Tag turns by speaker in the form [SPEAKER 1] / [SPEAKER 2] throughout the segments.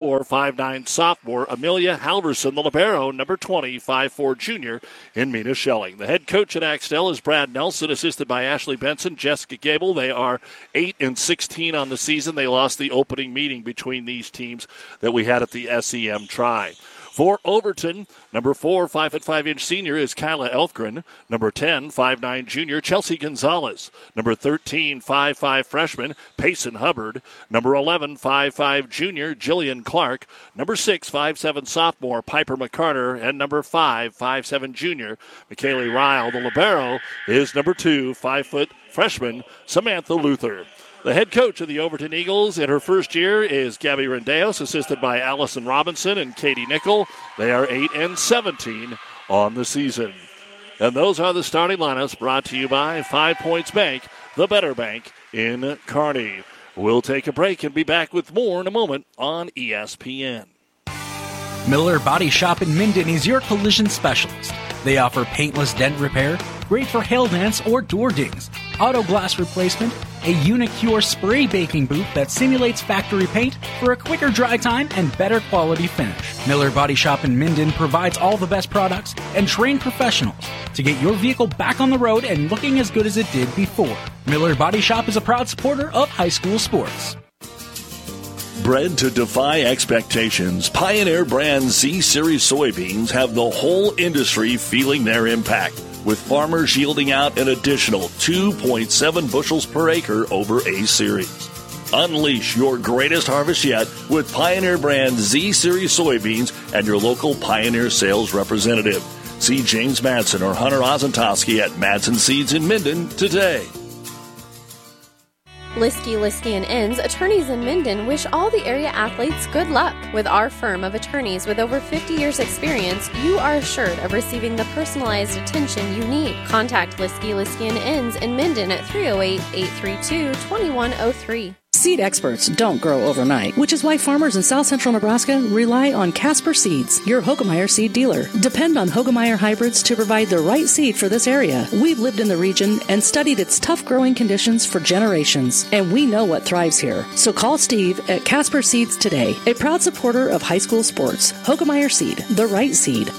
[SPEAKER 1] 4, 5'9" sophomore Amelia Halverson, the libero, number 20, 5'4" junior in Mina Schelling. The head coach at Axtell is Brad Nelson, assisted by Ashley Benson, Jessica Gable. They are 8-16 on the season. They lost the opening meeting between these teams that we had at the SEM Tri. For Overton, number 4, 5'5" senior is Kyla Elfgren. Number 10, 5'9" junior, Chelsea Gonzalez. Number 13, 5'5" freshman, Payson Hubbard. Number 11, 5'5" junior, Jillian Clark. Number 6, 5'7" sophomore, Piper McCarter. And number 5, 5'7" junior, McKaylee Ryle. The libero is number 2, 5' freshman, Samantha Luther. The head coach of the Overton Eagles in her first year is Gabby Rendeos, assisted by Allison Robinson and Katie Nickel. They are 8-17 on the season. And those are the starting lineups brought to you by 5 Points Bank, the better bank in Kearney. We'll take a break and be back with more in a moment on ESPN.
[SPEAKER 2] Miller Body Shop in Minden is your collision specialist. They offer paintless dent repair, great for hail dents or door dings, auto glass replacement, a Unicure spray baking booth that simulates factory paint for a quicker dry time and better quality finish. Miller Body Shop in Minden provides all the best products and trained professionals to get your vehicle back on the road and looking as good as it did before. Miller Body Shop is a proud supporter of high school sports.
[SPEAKER 3] Bred to defy expectations, Pioneer brand Z-Series soybeans have the whole industry feeling their impact, with farmers yielding out an additional 2.7 bushels per acre over A-Series. Unleash your greatest harvest yet with Pioneer brand Z-Series soybeans and your local Pioneer sales representative. See James Madsen or Hunter Ozentowski at Madsen Seeds in Minden today.
[SPEAKER 4] Liskey & Inns, attorneys in Minden, wish all the area athletes good luck. With our firm of attorneys with over 50 years experience, you are assured of receiving the personalized attention you need. Contact Liskey & Inns in Minden at 308-832-2103.
[SPEAKER 5] Seed experts don't grow overnight, which is why farmers in south central Nebraska rely on Casper Seeds, your Hogemeyer seed dealer. Depend on Hogemeyer hybrids to provide the right seed for this area. We've lived in the region and studied its tough growing conditions for generations, and we know what thrives here. So call Steve at Casper Seeds today, a proud supporter of high school sports. Hogemeyer Seed, the right seed.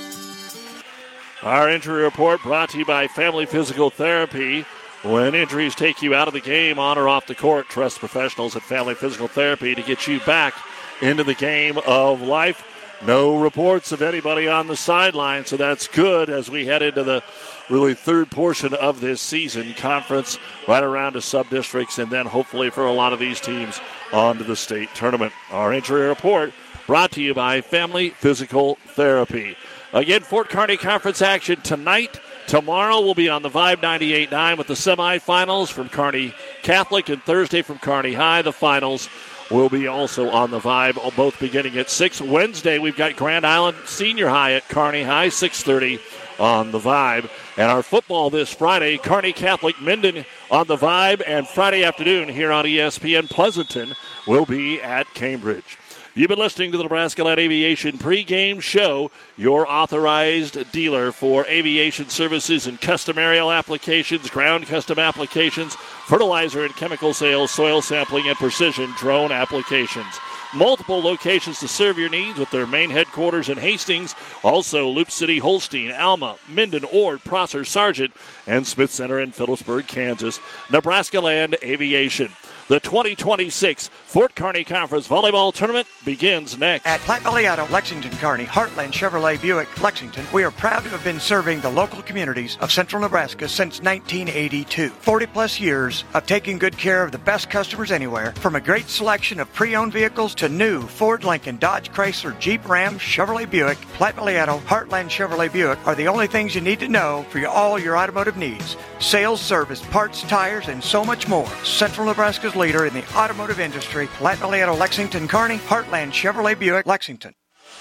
[SPEAKER 1] Our injury report brought to you by Family Physical Therapy. When injuries take you out of the game, on or off the court, trust professionals at Family Physical Therapy to get you back into the game of life. No reports of anybody on the sideline, so that's good as we head into the really third portion of this season. Conference right around to sub-districts, and then hopefully for a lot of these teams on to the state tournament. Our injury report brought to you by Family Physical Therapy. Again, Fort Kearney Conference action tonight. Tomorrow we'll be on the Vibe 98.9 with the semifinals from Kearney Catholic, and Thursday from Kearney High. The finals will be also on the Vibe, both beginning at 6. Wednesday we've got Grand Island Senior High at Kearney High, 6:30 on the Vibe. And our football this Friday, Kearney Catholic Minden on the Vibe, and Friday afternoon here on ESPN Pleasanton will be at Cambridge. You've been listening to the Nebraska Land Aviation pregame show, your authorized dealer for aviation services and custom aerial applications, ground custom applications, fertilizer and chemical sales, soil sampling, and precision drone applications. Multiple locations to serve your needs with their main headquarters in Hastings. Also, Loop City, Holstein, Alma, Minden, Ord, Prosser, Sargent, and Smith Center in Phillipsburg, Kansas. Nebraska Land Aviation. The 2026 Fort Kearney Conference Volleyball Tournament begins next.
[SPEAKER 6] At Platte Valley Auto, Lexington, Kearney, Heartland Chevrolet Buick, Lexington, we are proud to have been serving the local communities of central Nebraska since 1982. 40-plus years of taking good care of the best customers anywhere, from a great selection of pre-owned vehicles to new Ford, Lincoln, Dodge, Chrysler, Jeep, Ram, Chevrolet Buick. Platte Valley Auto, Heartland Chevrolet Buick are the only things you need to know for all your automotive needs. Sales, service, parts, tires, and so much more. Central Nebraska's leader in the automotive industry, Platte Valley Auto, Lexington, Kearney, Heartland Chevrolet Buick, Lexington.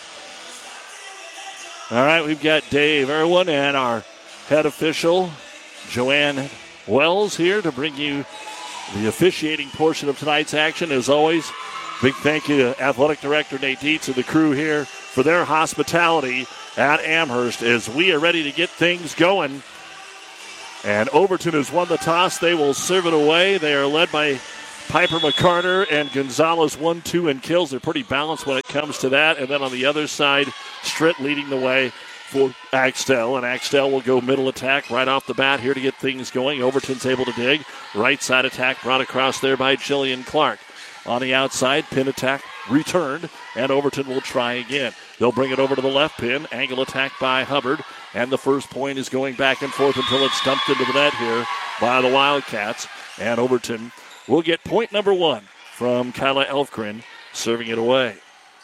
[SPEAKER 1] All right, we've got Dave Irwin and our head official, Joanne Wells, here to bring you the officiating portion of tonight's action. As always, big thank you to Athletic Director Nate Dietz and the crew here for their hospitality at Amherst as we are ready to get things going. And Overton has won the toss. They will serve it away. They are led by Piper McCarter and Gonzalez 1-2 in kills. They're pretty balanced when it comes to that. And then on the other side, Stritt leading the way for Axtell. And Axtell will go middle attack right off the bat here to get things going. Overton's able to dig. Right side attack brought across there by Jillian Clark. On the outside, pin attack returned, and Overton will try again. They'll bring it over to the left pin. Angle attack by Hubbard. And the first point is going back and forth until it's dumped into the net here by the Wildcats. And Overton will get point number 1 from Kyla Elfgren, serving it away.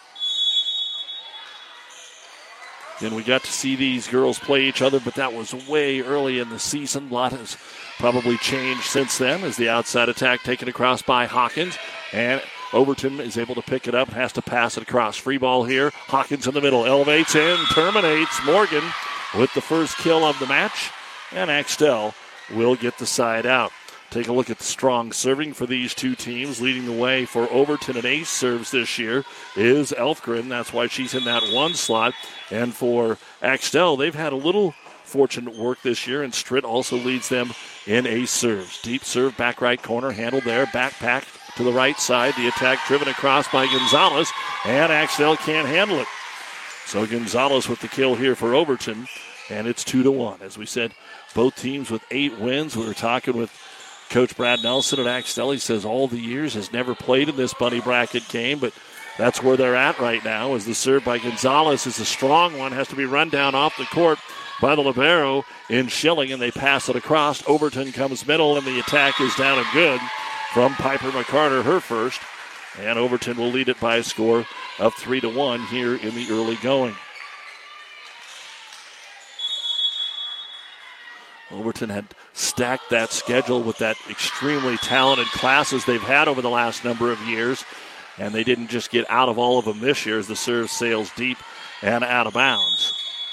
[SPEAKER 1] And we got to see these girls play each other, but that was way early in the season. A lot has probably changed since then as the outside attack taken across by Hawkins. And Overton is able to pick it up and has to pass it across. Free ball here. Hawkins in the middle. Elevates in. Terminates. Morgan with the first kill of the match. And Axtell will get the side out. Take a look at the strong serving for these two teams. Leading the way for Overton and ace serves this year is Elfgren. That's why she's in that 1 slot. And for Axtell, they've had a little fortunate work this year, and Stritt also leads them in ace serves. Deep serve, back right corner, handled there, backpack to the right side. The attack driven across by Gonzalez, and Axtell can't handle it. So Gonzalez with the kill here for Overton, and it's 2-1. As we said, both teams with 8 wins. We were talking with Coach Brad Nelson at Axtell. He says all the years has never played in this bunny bracket game, but that's where they're at right now, as the serve by Gonzalez is a strong one, has to be run down off the court by the libero in Schilling, and they pass it across. Overton comes middle, and the attack is down and good from Piper McCarter, her first. And Overton will lead it by a score of 3-1 here in the early going. Overton had stacked that schedule with that extremely talented classes they've had over the last number of years, and they didn't just get out of all of them this year as the serve sails deep and out of bounds.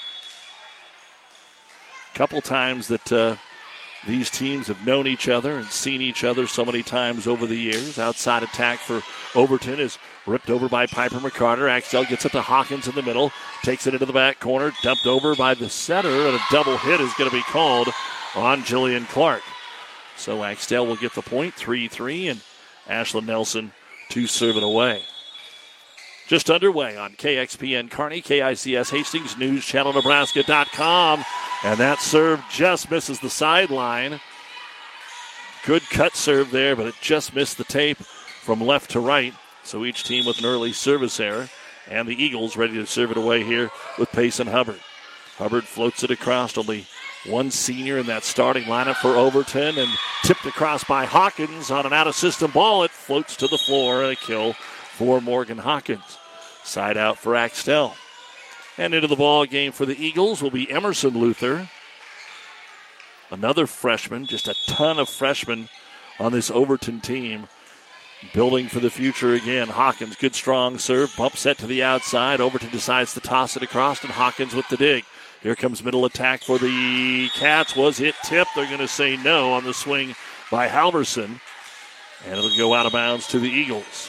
[SPEAKER 1] Couple times that these teams have known each other and seen each other so many times over the years. Outside attack for Overton is ripped over by Piper McCarter. Axtell gets it to Hawkins in the middle, takes it into the back corner, dumped over by the setter, and a double hit is going to be called on Jillian Clark. So Axtell will get the point, 3-3, and Ashlyn Nelson to serve it away. Just underway on KXPN Kearney, KICS Hastings, News Channel Nebraska.com. And that serve just misses the sideline. Good cut serve there, but it just missed the tape from left to right. So each team with an early service error. And the Eagles ready to serve it away here with Payson Hubbard. Hubbard floats it across, only one senior in that starting lineup for Overton, and tipped across by Hawkins on an out-of-system ball. It floats to the floor, and a kill for Morgan Hawkins. Side out for Axtell. And into the ball game for the Eagles will be Emerson Luther. Another freshman, just a ton of freshmen on this Overton team. Building for the future again. Hawkins, good strong serve. Bump set to the outside. Overton decides to toss it across, and Hawkins with the dig. Here comes middle attack for the Cats. Was it tipped? They're going to say no on the swing by Halverson. And it'll go out of bounds to the Eagles.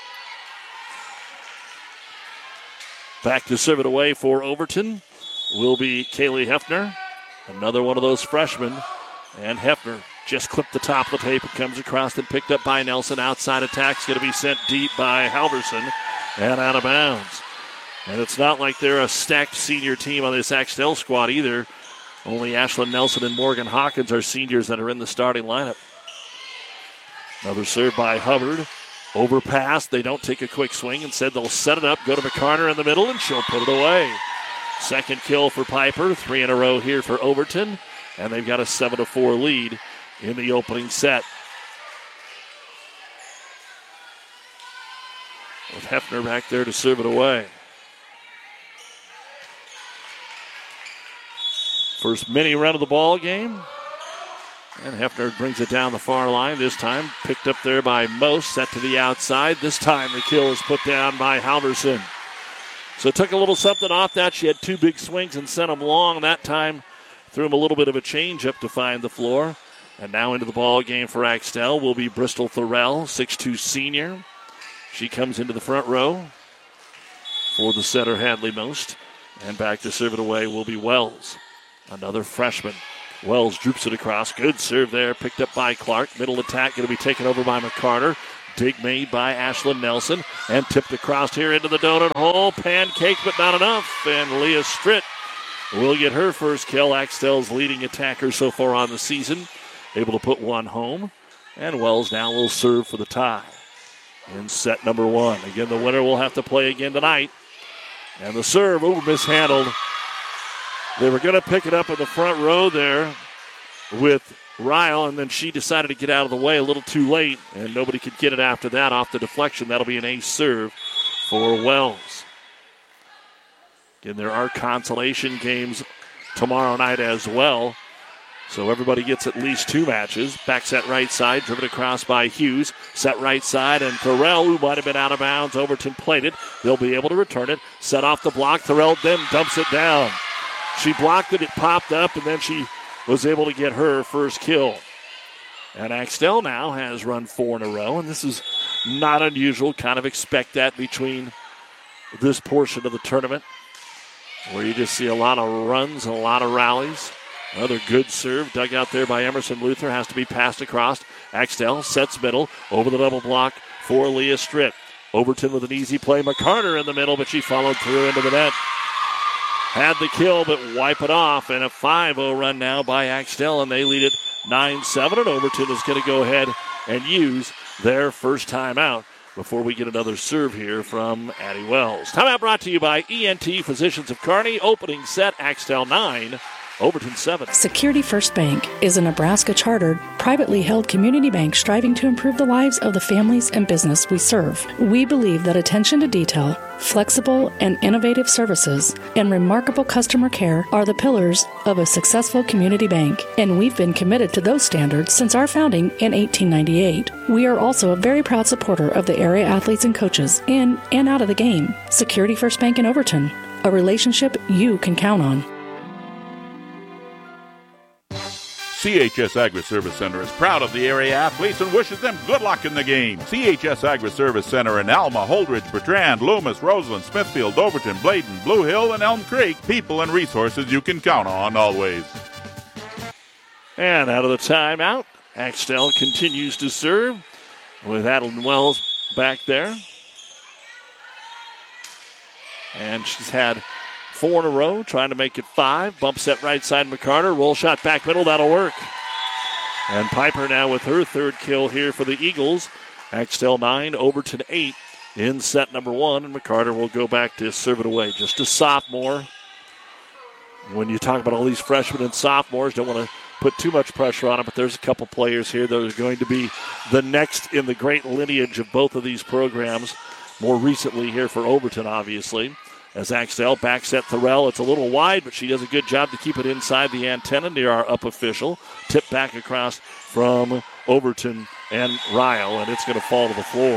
[SPEAKER 1] Back to serve it away for Overton will be Kaylee Hefner. Another one of those freshmen. And Hefner just clipped the top of the tape. It comes across and picked up by Nelson. Outside attack's going to be sent deep by Halverson and out of bounds. And it's not like they're a stacked senior team on this Axtell squad either. Only Ashlyn Nelson and Morgan Hawkins are seniors that are in the starting lineup. Another serve by Hubbard. Overpass. They don't take a quick swing. Instead, they'll set it up, go to McCarter in the middle, and she'll put it away. Second kill for Piper. 3 in a row here for Overton. And they've got a 7-4 lead in the opening set. With Hefner back there to serve it away. First mini run of the ball game. And Hefner brings it down the far line this time. Picked up there by Most, set to the outside. This time the kill is put down by Halverson. So it took a little something off that. She had 2 big swings and sent them long. That time threw him a little bit of a change up to find the floor. And now into the ball game for Axtell will be Bristol Thorell, 6'2 senior. She comes into the front row for the setter Hadley Most. And back to serve it away will be Wells, another freshman. Wells droops it across. Good serve there. Picked up by Clark. Middle attack going to be taken over by McCarter. Dig made by Ashlyn Nelson and tipped across here into the donut hole. Pancake, but not enough. And Leah Stritt will get her first kill. Axtell's leading attacker so far on the season. Able to put one home. And Wells now will serve for the tie in set number 1. Again, the winner will have to play again tonight. And the serve, mishandled. They were going to pick it up in the front row there with Ryle, and then she decided to get out of the way a little too late, and nobody could get it after that off the deflection. That'll be an ace serve for Wells. Again, there are consolation games tomorrow night as well. So everybody gets at least 2 matches. Back set right side, driven across by Hughes. Set right side, and Thorell, who might have been out of bounds. Overton played it. They'll be able to return it. Set off the block. Thorell then dumps it down. She blocked it. It popped up, and then she was able to get her first kill. And Axtell now has run 4 in a row, and this is not unusual. Kind of expect that between this portion of the tournament, where you just see a lot of runs and a lot of rallies. Another good serve dug out there by Emerson Luther. Has to be passed across. Axtell sets middle over the double block for Leah Stritt. Overton with an easy play. McCarter in the middle, but she followed through into the net. Had the kill, but wipe it off. And a 5-0 run now by Axtell, and they lead it 9-7. And Overton is going to go ahead and use their first timeout before we get another serve here from Addie Wells. Timeout brought to you by ENT Physicians of Kearney. Opening set, Axtell 9. Overton 7.
[SPEAKER 5] Security First Bank is a Nebraska-chartered, privately held community bank striving to improve the lives of the families and business we serve. We believe that attention to detail, flexible and innovative services, and remarkable customer care are the pillars of a successful community bank, and we've been committed to those standards since our founding in 1898. We are also a very proud supporter of the area athletes and coaches in and out of the game. Security First Bank in Overton, a relationship you can count on.
[SPEAKER 7] CHS Agri-Service Center is proud of the area athletes and wishes them good luck in the game. CHS Agri-Service Center in Alma, Holdridge, Bertrand, Loomis, Roseland, Smithfield, Overton, Bladen, Blue Hill, and Elm Creek. People and resources you can count on always.
[SPEAKER 1] And out of the timeout, Axtell continues to serve with Adeline Wells back there. And she's had 4 in a row, trying to make it 5. Bump set right side, McCarter. Roll shot back middle, that'll work. And Piper now with her third kill here for the Eagles. Axtell 9, Overton 8 in set number 1. And McCarter will go back to serve it away. Just a sophomore. When you talk about all these freshmen and sophomores, don't want to put too much pressure on them, but there's a couple players here that are going to be the next in the great lineage of both of these programs. More recently here for Overton, obviously. As Axtell back set Thorell. It's a little wide, but she does a good job to keep it inside the antenna near our up official. Tip back across from Overton and Ryle, and it's going to fall to the floor.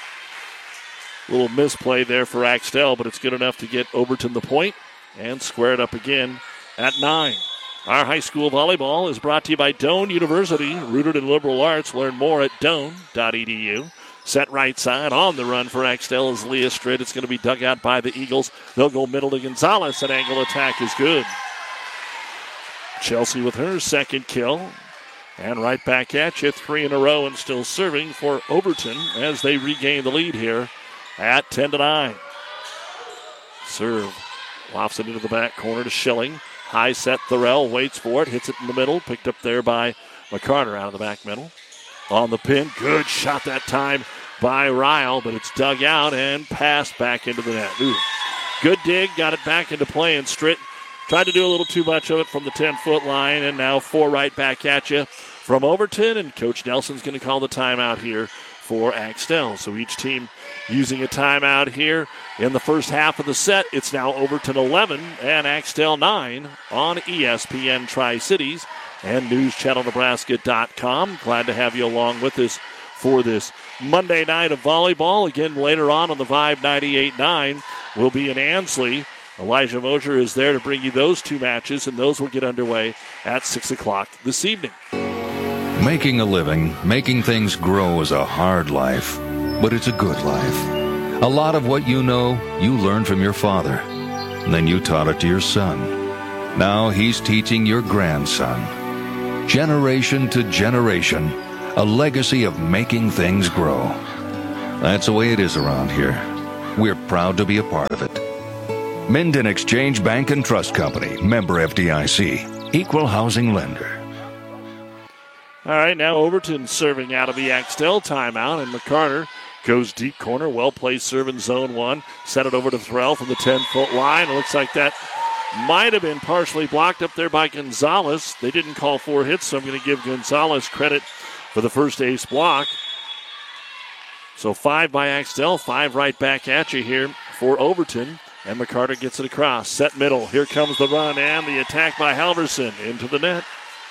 [SPEAKER 1] Little misplay there for Axtell, but it's good enough to get Overton the point and square it up again at 9. Our high school volleyball is brought to you by Doane University, rooted in liberal arts. Learn more at doane.edu. Set right side on the run for Axtell is Leah Stritt. It's going to be dug out by the Eagles. They'll go middle to Gonzalez. An angle attack is good. Chelsea with her second kill. And right back at you, 3 in a row and still serving for Overton as they regain the lead here at 10-9. Serve. Lofts it into the back corner to Schilling. High set Thorell, waits for it, hits it in the middle. Picked up there by McCarter out of the back middle. On the pin, good shot that time by Ryle, but it's dug out and passed back into the net. Ooh. Good dig, got it back into play, and Stritt tried to do a little too much of it from the 10-foot line, and now 4 right back at you from Overton, and Coach Nelson's going to call the timeout here for Axtell. So each team using a timeout here in the first half of the set. It's now Overton 11 and Axtell 9 on ESPN Tri-Cities and NewsChannelNebraska.com. Glad to have you along with us for this Monday night of volleyball. Again, later on the Vibe 98.9 will be in Ansley. Elijah Mosier is there to bring you those 2 matches, and those will get underway at 6 o'clock this evening.
[SPEAKER 8] Making a living, making things grow is a hard life, but it's a good life. A lot of what you know, you learned from your father. And then you taught it to your son. Now he's teaching your grandson. Generation to generation, a legacy of making things grow. That's the way it is around here. We're proud to be a part of it. Minden Exchange Bank and Trust Company, member FDIC, equal housing lender.
[SPEAKER 1] All right, now Overton serving out of the Axtell timeout, and McCarter goes deep corner, well-placed serve in zone one. Set it over to Threll from the 10-foot line. It looks like that might have been partially blocked up there by Gonzalez. They didn't call 4 hits, so I'm going to give Gonzalez credit for the first ace block. So 5 by Axtell, 5 right back at you here for Overton. And McCarter gets it across. Set middle. Here comes the run and the attack by Halverson into the net.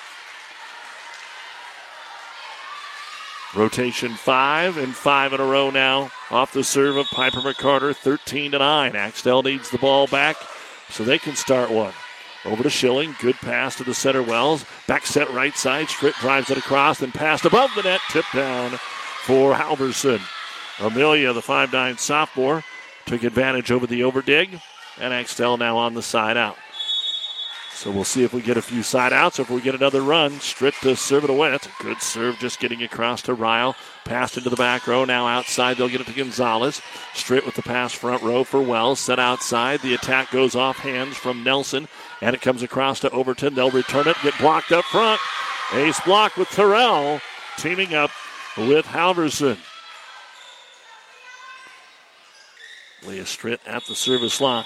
[SPEAKER 1] Rotation 5 and 5 in a row now off the serve of Piper McCarter, 13-9. Axtell needs the ball back so they can start one. Over to Schilling, good pass to the center Wells. Back set right side, Stritt drives it across and passed above the net, tipped down for Halverson. Amelia, the 5'9 sophomore, took advantage over the overdig, and Axtell now on the side out. So we'll see if we get a few side outs or if we get another run. Stritt to serve it away. That's a good serve, just getting across to Ryle. Passed into the back row. Now outside, they'll get it to Gonzalez. Stritt with the pass front row for Wells. Set outside. The attack goes off hands from Nelson, and it comes across to Overton. They'll return it, get blocked up front. Ace block with Terrell, teaming up with Halverson. Leah Stritt at the service line.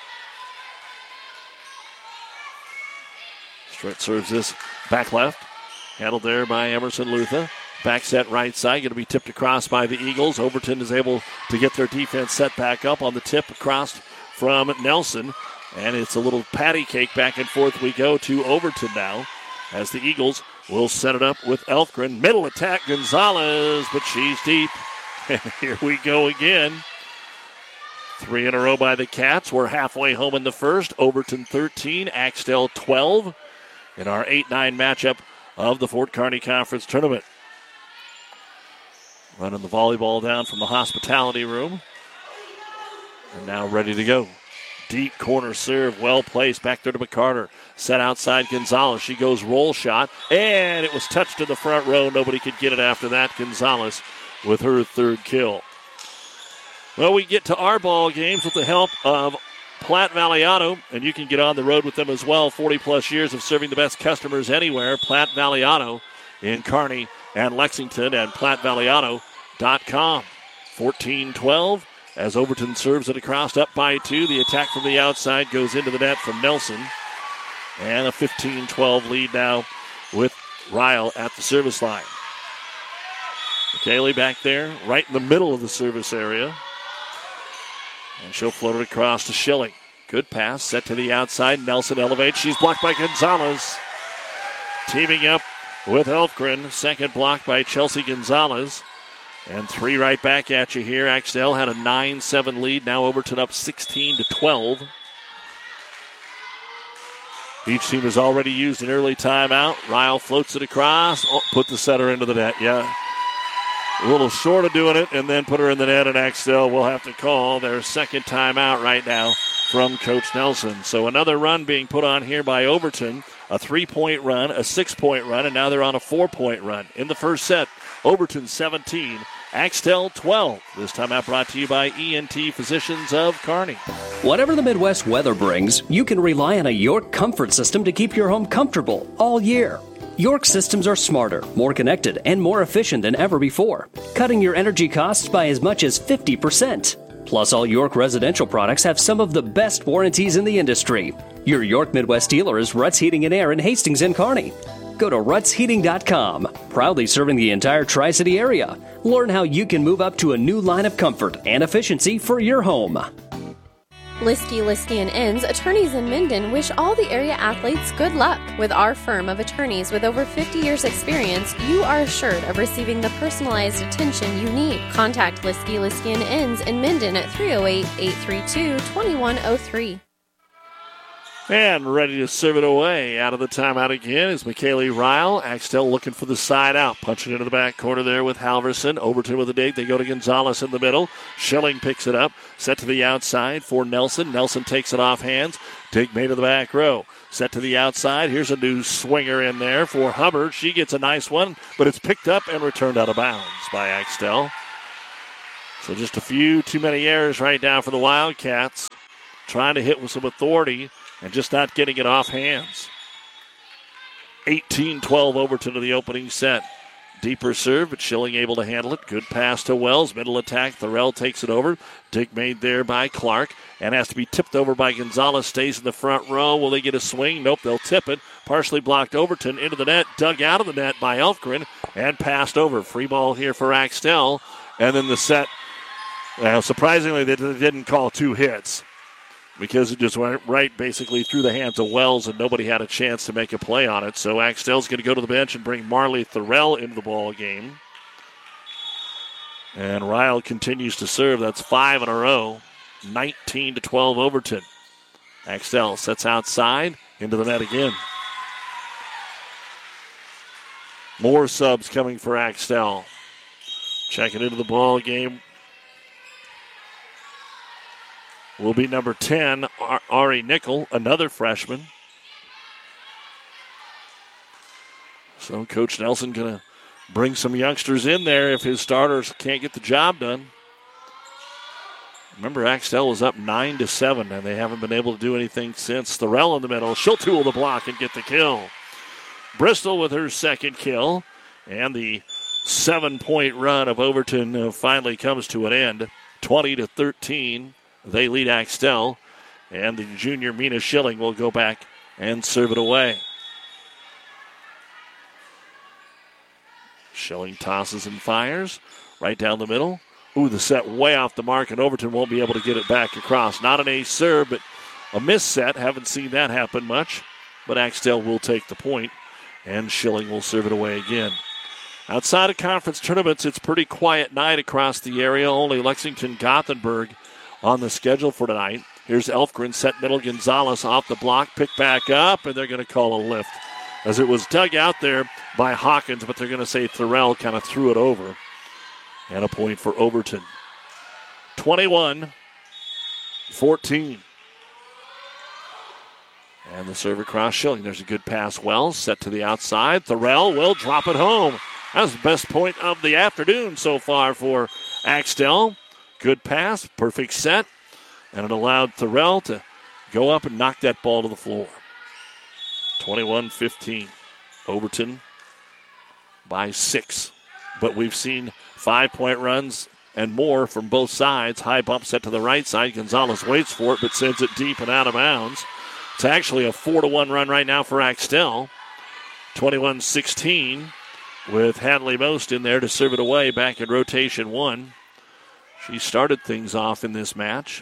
[SPEAKER 1] Stritt serves this back left. Handled there by Emerson Luther. Back set right side. Going to be tipped across by the Eagles. Overton is able to get their defense set back up on the tip across from Nelson. And it's a little patty cake back and forth we go to Overton now as the Eagles will set it up with Elfgren. Middle attack Gonzalez, but she's deep. And here we go again. 3 in a row by the Cats. We're halfway home in the first. Overton 13, Axtell 12 in our 8-9 matchup of the Fort Kearney Conference Tournament. Running the volleyball down from the hospitality room. And now ready to go. Deep corner serve, well placed back there to McCarter. Set outside Gonzalez. She goes roll shot, and it was touched to the front row. Nobody could get it after that. Gonzalez with her third kill. Well, we get to our ball games with the help of Platte Valley Auto, and you can get on the road with them as well. 40-plus years of serving the best customers anywhere. Platte Valley Auto in Kearney and Lexington, and PlatteValleyAuto.com. 14-12 as Overton serves it across, up by 2. The attack from the outside goes into the net from Nelson. And a 15-12 lead now with Ryle at the service line. Kaylee back there, right in the middle of the service area. And she'll float it across to Schilling. Good pass, set to the outside. Nelson elevates. She's blocked by Gonzalez. Teaming up with Elfgren. Second block by Chelsea Gonzalez. And 3 right back at you here. Axtell had a 9-7 lead. Now Overton up 16-12. Each team has already used an early timeout. Ryle floats it across. Oh, put the setter into the net. Yeah. A little short of doing it, and then put her in the net, and Axtell will have to call their second timeout right now from Coach Nelson. So another run being put on here by Overton. A 3-point run, a 6-point run, and now they're on a 4-point run. In the first set, Overton 17, Axtell 12. This timeout brought to you by ENT Physicians of Kearney.
[SPEAKER 9] Whatever the Midwest weather brings, you can rely on a York comfort system to keep your home comfortable all year. York systems are smarter, more connected, and more efficient than ever before, cutting your energy costs by as much as 50%. Plus, all York residential products have some of the best warranties in the industry. Your York Midwest dealer is Ruts Heating and Air in Hastings and Kearney. Go to rutsheating.com, proudly serving the entire Tri-City area. Learn how you can move up to a new line of comfort and efficiency for your home.
[SPEAKER 4] Liskey & Inns, attorneys in Minden, wish all the area athletes good luck. With our firm of attorneys with over 50 years experience, you are assured of receiving the personalized attention you need. Contact Liskey & Inns in Minden at 308-832-2103.
[SPEAKER 1] And ready to serve it away. Out of the timeout again is McKaylee Ryle. Axtell looking for the side out. Punching into the back corner there with Halverson. Overton with a dig. They go to Gonzalez in the middle. Schilling picks it up. Set to the outside for Nelson. Nelson takes it off hands. Dig made to the back row. Set to the outside. Here's a new swinger in there for Hubbard. She gets a nice one, but it's picked up and returned out of bounds by Axtell. So just a few too many errors right now for the Wildcats. Trying to hit with some authority and just not getting it off hands. 18-12 Overton to the opening set. Deeper serve, but Schilling able to handle it. Good pass to Wells. Middle attack. Thorell takes it over. Dig made there by Clark and has to be tipped over by Gonzalez. Stays in the front row. Will they get a swing? Nope, they'll tip it. Partially blocked Overton into the net. Dug out of the net by Elfgren and passed over. Free ball here for Axtell. And then the set, surprisingly, they didn't call two hits because it just went right basically through the hands of Wells and nobody had a chance to make a play on it. So Axtell's going to go to the bench and bring Marley Thorell into the ball game. And Ryle continues to serve. That's 5 in a row. 19-12 Overton. Axtell sets outside into the net again. More subs coming for Axtell. Checking into the ball game will be number 10, Ari Nickel, another freshman. So Coach Nelson going to bring some youngsters in there if his starters can't get the job done. Remember, Axtell was up 9-7, and they haven't been able to do anything since. Thorell in the middle. She'll tool the block and get the kill. Bristol with her second kill, and the 7-point run of Overton finally comes to an end. 20-13. They lead Axtell, and the junior Mina Schilling will go back and serve it away. Schilling tosses and fires right down the middle. Ooh, the set way off the mark, and Overton won't be able to get it back across. Not an ace serve, but a miss set. Haven't seen that happen much, but Axtell will take the point, and Schilling will serve it away again. Outside of conference tournaments, it's a pretty quiet night across the area. Only Lexington-Gothenburg on the schedule for tonight. Here's Elfgren, set middle. Gonzalez off the block, pick back up, and they're going to call a lift. As it was dug out there by Hawkins, but they're going to say Thorell kind of threw it over. And a point for Overton. 21-14. And the serve across Schilling. There's a good pass. Wells set to the outside. Thorell will drop it home. That's the best point of the afternoon so far for Axtell. Good pass, perfect set, and it allowed Thorell to go up and knock that ball to the floor. 21-15. Overton by 6. But we've seen 5-point runs and more from both sides. High bump set to the right side. Gonzalez waits for it, but sends it deep and out of bounds. It's actually a 4-1 run right now for Axtell. 21-16 with Hadley Most in there to serve it away back in rotation 1. She started things off in this match.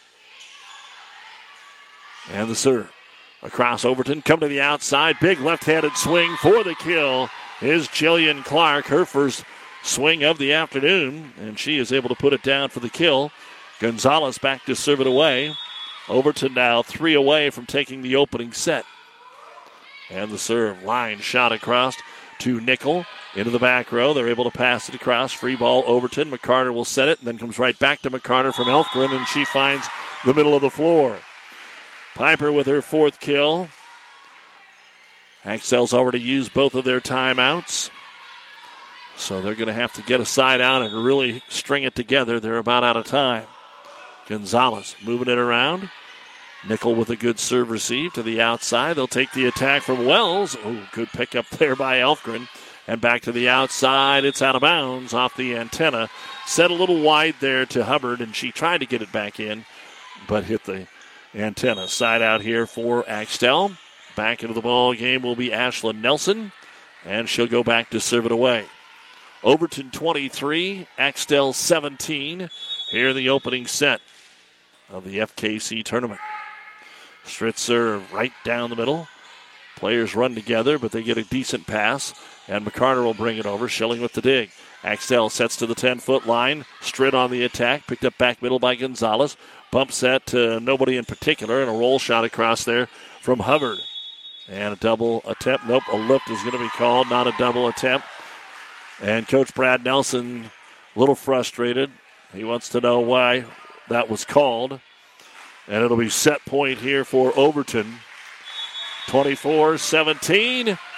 [SPEAKER 1] And the serve. Across Overton, come to the outside. Big left-handed swing for the kill is Jillian Clark. Her first swing of the afternoon, and she is able to put it down for the kill. Gonzalez back to serve it away. Overton now 3 away from taking the opening set. And the serve, line shot across to Nickel. Into the back row. They're able to pass it across. Free ball, Overton. McCarter will set it, and then comes right back to McCarter from Elfgren, and she finds the middle of the floor. Piper with her 4th kill. Axtell's already used both of their timeouts. So they're going to have to get a side out and really string it together. They're about out of time. Gonzalez moving it around. Nickel with a good serve receive to the outside. They'll take the attack from Wells. Oh, good pickup there by Elfgren. And back to the outside. It's out of bounds off the antenna. Set a little wide there to Hubbard, and she tried to get it back in, but hit the antenna. Side out here for Axtell. Back into the ball game will be Ashlyn Nelson, and she'll go back to serve it away. Overton 23, Axtell 17 here in the opening set of the FKC tournament. Stritz serve right down the middle. Players run together, but they get a decent pass, and McCarter will bring it over. Schilling with the dig. Axtell sets to the 10-foot line. Stritt on the attack. Picked up back middle by Gonzalez. Bump set to nobody in particular, and a roll shot across there from Hubbard. And a double attempt. Nope, a lift is going to be called, not a double attempt. And Coach Brad Nelson, a little frustrated. He wants to know why that was called. And it'll be set point here for Overton. 24-17.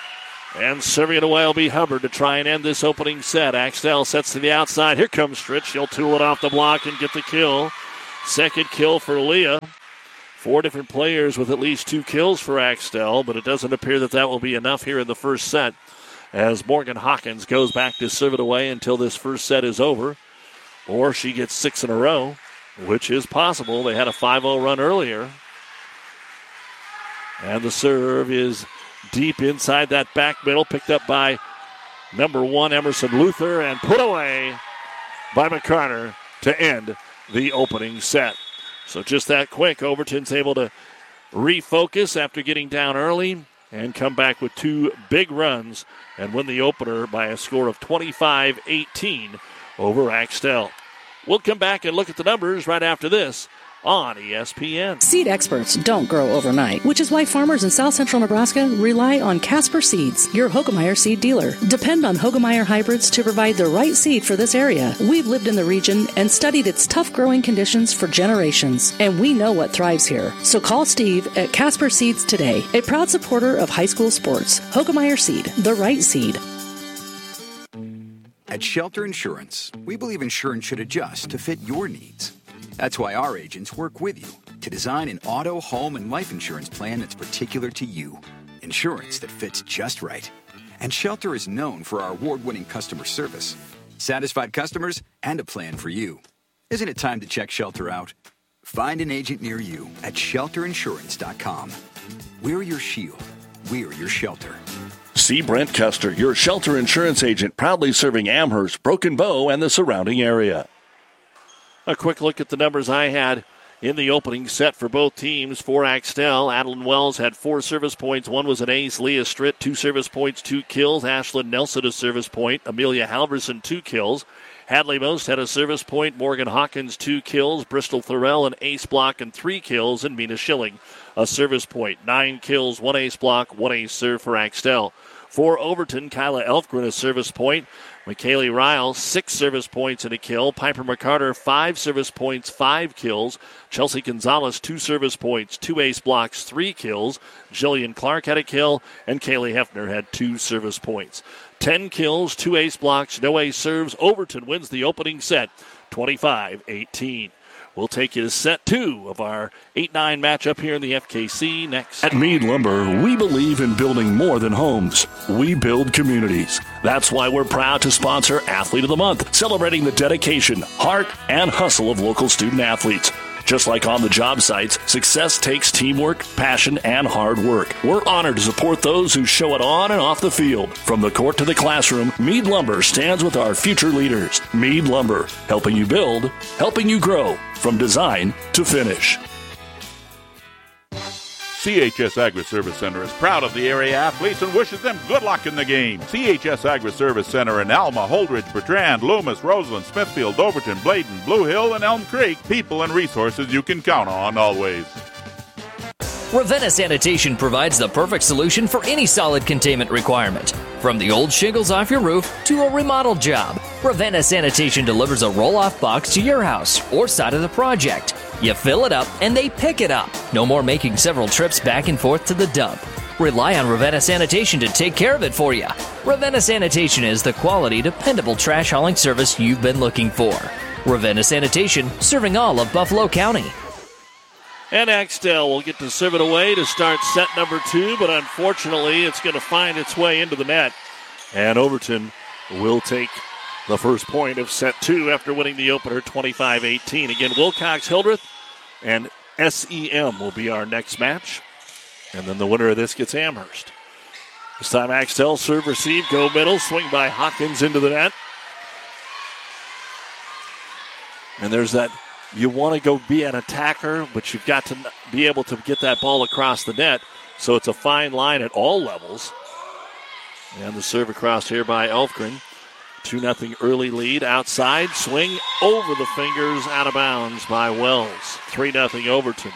[SPEAKER 1] And serving it away will be Hubbard to try and end this opening set. Axtell sets to the outside. Here comes Stritch. She'll tool it off the block and get the kill. Second kill for Leah. 4 different players with at least 2 kills for Axtell, but it doesn't appear that will be enough here in the first set as Morgan Hawkins goes back to serve it away until this first set is over. Or she gets 6 in a row, which is possible. They had a 5-0 run earlier. And the serve is deep inside that back middle, picked up by number 1, Emerson Luther, and put away by McCarter to end the opening set. So just that quick, Overton's able to refocus after getting down early and come back with 2 big runs and win the opener by a score of 25-18 over Axtell. We'll come back and look at the numbers right after this on ESPN.
[SPEAKER 5] Seed experts don't grow overnight, which is why farmers in south central Nebraska rely on Casper Seeds, your Hogemeyer seed dealer. Depend on Hogemeyer hybrids to provide the right seed for this area. We've lived in the region and studied its tough growing conditions for generations, and we know what thrives here. So call Steve at Casper Seeds today, a proud supporter of high school sports. Hogemeyer Seed, the right seed.
[SPEAKER 10] At Shelter Insurance, we believe insurance should adjust to fit your needs. That's why our agents work with you to design an auto, home, and life insurance plan that's particular to you. Insurance that fits just right. And Shelter is known for our award-winning customer service, satisfied customers, and a plan for you. Isn't it time to check Shelter out? Find an agent near you at shelterinsurance.com. We're your shield. We're your shelter.
[SPEAKER 3] See Brent Custer, your Shelter Insurance agent, proudly serving Amherst, Broken Bow, and the surrounding area.
[SPEAKER 1] A quick look at the numbers I had in the opening set for both teams. For Axtell, Adeline Wells had 4 service points. 1 was an ace. Leah Stritt, 2 service points, 2 kills. Ashlyn Nelson, a service point. Amelia Halverson, 2 kills. Hadley Most had a service point. Morgan Hawkins, 2 kills. Bristol Thorell, an ace block and 3 kills. And Mina Schilling, a service point. 9 kills, 1 ace block, 1 ace serve for Axtell. For Overton, Kyla Elfgren, a service point. McKaylee Ryle, 6 service points and a kill. Piper McCarter, 5 service points, 5 kills. Chelsea Gonzalez, 2 service points, 2 ace blocks, 3 kills. Jillian Clark had a kill, and Kaylee Hefner had 2 service points. 10 kills, 2 ace blocks, no ace serves. Overton wins the opening set, 25-18. We'll take you to set 2 of our 8-9 matchup here in the FKC next.
[SPEAKER 3] At Meade Lumber, we believe in building more than homes. We build communities. That's why we're proud to sponsor Athlete of the Month, celebrating the dedication, heart, and hustle of local student athletes. Just like on the job sites, success takes teamwork, passion, and hard work. We're honored to support those who show it on and off the field. From the court to the classroom, Meade Lumber stands with our future leaders. Meade Lumber, helping you build, helping you grow, from design to finish.
[SPEAKER 7] CHS Agri-Service Center is proud of the area athletes and wishes them good luck in the game. CHS Agri-Service Center in Alma, Holdridge, Bertrand, Loomis, Roseland, Smithfield, Overton, Bladen, Blue Hill, and Elm Creek. People and resources you can count on always.
[SPEAKER 11] Ravenna Sanitation provides the perfect solution for any solid containment requirement. From the old shingles off your roof to a remodel job, Ravenna Sanitation delivers a roll-off box to your house or side of the project. You fill it up and they pick it up. No more making several trips back and forth to the dump. Rely on Ravenna Sanitation to take care of it for you. Ravenna Sanitation is the quality, dependable trash hauling service you've been looking for. Ravenna Sanitation, serving all of Buffalo County.
[SPEAKER 1] And Axtell will get to serve it away to start set number 2, but unfortunately it's going to find its way into the net. And Overton will take the first point of set 2 after winning the opener 25-18. Again, Wilcox-Hildreth and SEM will be our next match. And then the winner of this gets Amherst. This time Axtell serve, receive, go middle, swing by Hawkins into the net. And there's that, you want to go be an attacker, but you've got to be able to get that ball across the net. So it's a fine line at all levels. And the serve across here by Elfgren. 2-0 early lead. Outside, swing over the fingers, out of bounds by Wells. 3-0 Overton.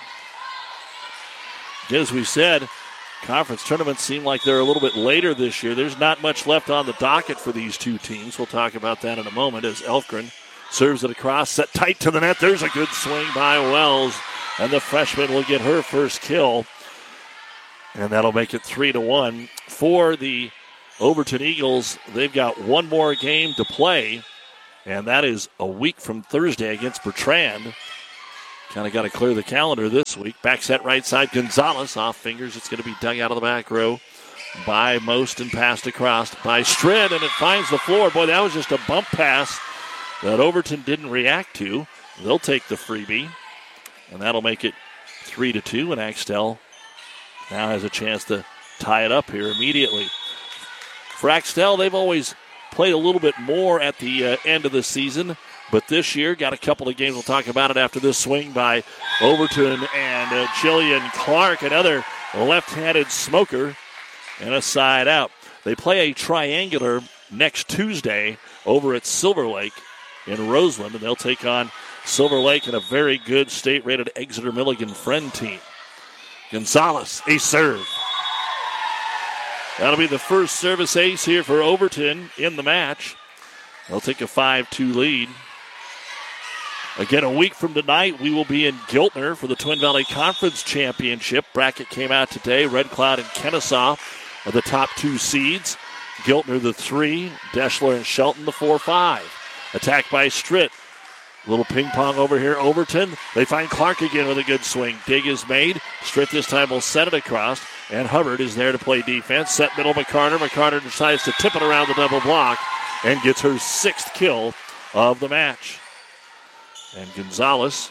[SPEAKER 1] As we said, conference tournaments seem like they're a little bit later this year. There's not much left on the docket for these two teams. We'll talk about that in a moment as Elfgren serves it across, set tight to the net. There's a good swing by Wells, and the freshman will get her first kill. And that'll make it 3-1 for the Overton Eagles, they've got one more game to play, and that is a week from Thursday against Bertrand. Kind of got to clear the calendar this week. Back set right side, Gonzalez off fingers. It's going to be dug out of the back row by Most and passed across by Strid, and it finds the floor. Boy, that was just a bump pass that Overton didn't react to. They'll take the freebie, and that'll make it 3-2, and Axtell now has a chance to tie it up here immediately. For Axtell, they've always played a little bit more at the end of the season, but this year got a couple of games. We'll talk about it after this swing by Overton and Jillian Clark, another left-handed smoker, and a side out. They play a triangular next Tuesday over at Silver Lake in Roseland, and they'll take on Silver Lake and a very good state-rated Exeter Milligan friend team. Gonzalez, a serve. That'll be the first service ace here for Overton in the match. They'll take a 5-2 lead. Again, a week from tonight, we will be in Giltner for the Twin Valley Conference Championship. Bracket came out today. Red Cloud and Kennesaw are the top two seeds. Giltner the 3, Deschler and Shelton the 4-5. Attack by Stritt. Little ping pong over here, Overton. They find Clark again with a good swing. Dig is made. Stritt this time will set it across, and Hubbard is there to play defense. Set middle, McCarter. McCarter decides to tip it around the double block and gets her 6th kill of the match. And Gonzalez,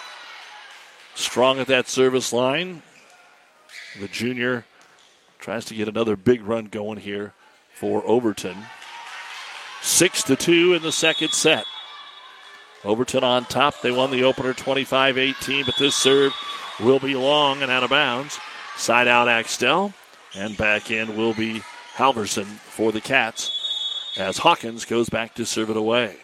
[SPEAKER 1] strong at that service line. The junior tries to get another big run going here for Overton. 6-2 in the second set. Overton on top. They won the opener 25-18, but this serve will be long and out of bounds. Side out Axtell, and back in will be Halverson for the Cats as Hawkins goes back to serve it away.